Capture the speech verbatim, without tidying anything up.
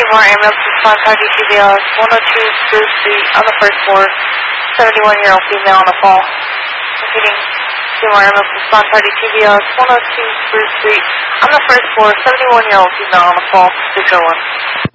Seymour Ambulance Response Target T B S one oh two Spruce Street on the first floor, seventy-one-year-old female on a fall. Repeating, Seymour Ambulance Response Target T B S one oh two Spruce Street on the first floor, seventy-one-year-old female on a fall, six oh one.